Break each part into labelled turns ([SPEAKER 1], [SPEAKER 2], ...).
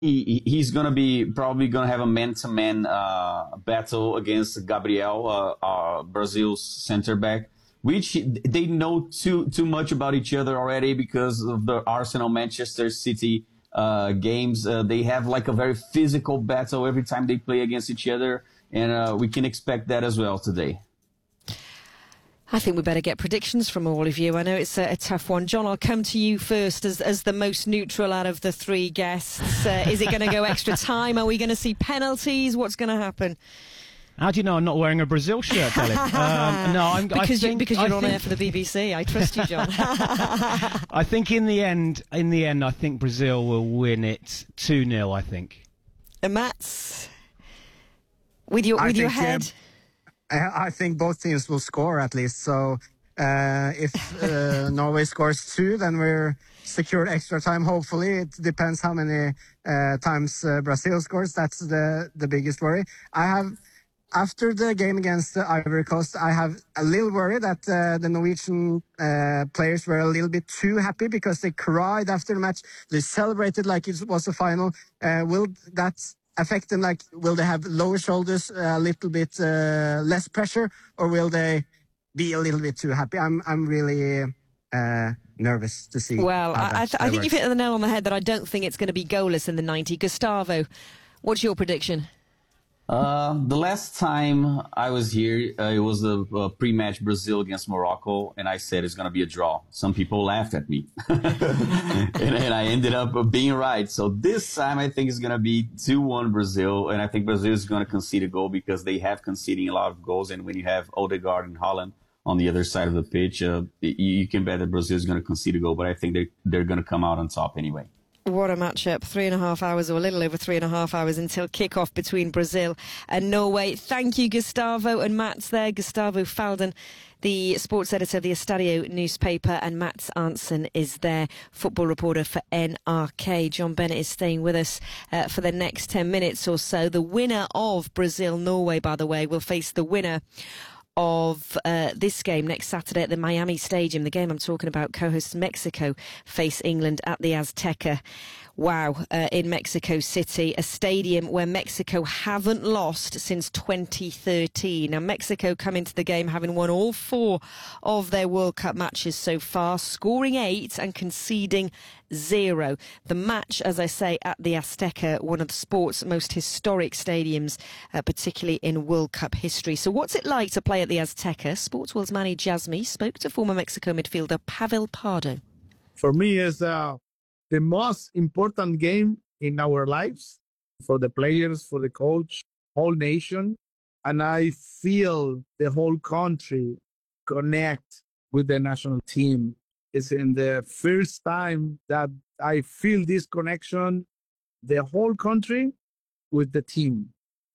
[SPEAKER 1] he's gonna be probably gonna have a man-to-man battle against Gabriel, Brazil's center back, which they know too much about each other already because of the Arsenal Manchester City games. They have like a very physical battle every time they play against each other, and we can expect that as well today.
[SPEAKER 2] I think we better get predictions from all of you. I know it's a tough one. John, I'll come to you first as the most neutral out of the three guests. Is it going to go extra time? Are we going to see penalties? What's going to happen?
[SPEAKER 3] How do you know I'm not wearing a Brazil shirt, Ellie?
[SPEAKER 2] Because you're on air for the BBC. I trust you, John.
[SPEAKER 3] I think in the end, I think Brazil will win it 2-0, I think.
[SPEAKER 2] And Mats, with your head...
[SPEAKER 4] I think both teams will score at least. So if Norway scores 2, then we're secured extra time. Hopefully, it depends how many times Brazil scores. That's the biggest worry. After the game against Ivory Coast, I have a little worry that the Norwegian players were a little bit too happy because they cried after the match. They celebrated like it was a final. Will that affect them? Like, will they have lower shoulders, a little bit less pressure, or will they be a little bit too happy? I'm really nervous to see.
[SPEAKER 2] Well, I think you've hit the nail on the head that I don't think it's going to be goalless in the 90. Gustavo, what's your prediction?
[SPEAKER 1] The last time I was here, it was the pre-match Brazil against Morocco, and I said it's going to be a draw. Some people laughed at me, and I ended up being right. So this time I think it's going to be 2-1 Brazil, and I think Brazil is going to concede a goal because they have conceding a lot of goals, and when you have Odegaard and Haaland on the other side of the pitch, you can bet that Brazil is going to concede a goal, but I think they're going to come out on top anyway.
[SPEAKER 2] What a matchup. 3.5 hours, or a little over 3.5 hours until kick-off between Brazil and Norway. Thank you, Gustavo and Mats there. Gustavo Falden, the sports editor of the Estadio newspaper, and Mats Arntzen is their football reporter for NRK. John Bennett is staying with us for the next 10 minutes or so. The winner of Brazil-Norway, by the way, will face the winner of this game next Saturday at the Miami Stadium. The game I'm talking about, co-hosts Mexico face England at the Azteca. Wow, in Mexico City, a stadium where Mexico haven't lost since 2013. Now, Mexico come into the game having won all 4 of their World Cup matches so far, scoring 8 and conceding 0. The match, as I say, at the Azteca, one of the sport's most historic stadiums, particularly in World Cup history. So what's it like to play at the Azteca? Sports World's Manny Jasmy spoke to former Mexico midfielder Pavel Pardo.
[SPEAKER 5] For me, it's the most important game in our lives, for the players, for the coach, whole nation. And I feel the whole country connect with the national team. It's in the first time that I feel this connection, the whole country with the team.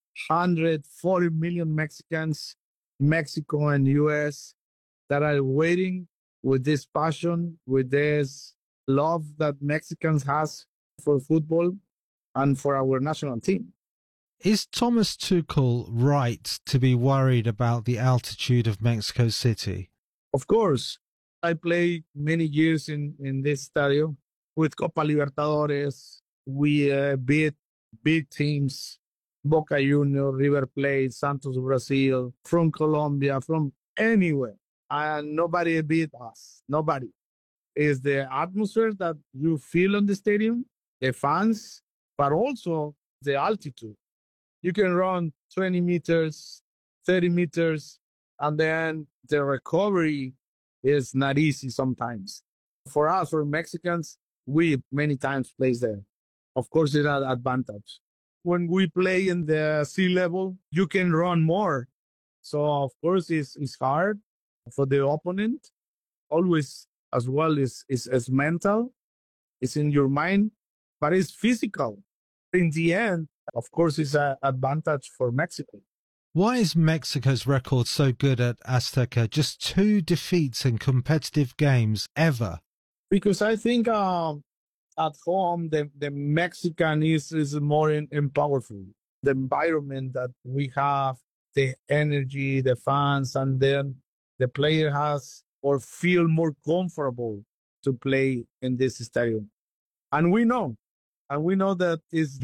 [SPEAKER 5] 140 million Mexicans, Mexico and US, that are waiting with this passion, with this love that Mexicans has for football and for our national team.
[SPEAKER 6] Is Thomas Tuchel right to be worried about the altitude of Mexico City?
[SPEAKER 5] Of course. I played many years in this stadium with Copa Libertadores. We beat big teams, Boca Juniors, River Plate, Santos Brazil, from Colombia, from anywhere. And nobody beat us. Nobody. Is the atmosphere that you feel in the stadium, the fans, but also the altitude. You can run 20 meters, 30 meters, and then the recovery is not easy sometimes. For us, for Mexicans, we many times play there. Of course, it's an advantage. When we play in the sea level, you can run more. So, of course, it's hard for the opponent. Always as well is mental, it's in your mind, but it's physical. In the end, of course, it's an advantage for Mexico.
[SPEAKER 6] Why is Mexico's record so good at Azteca? Just 2 defeats in competitive games ever.
[SPEAKER 5] Because I think at home, the Mexican is more powerful. The environment that we have, the energy, the fans, and then the player has or feel more comfortable to play in this stadium. And we know that is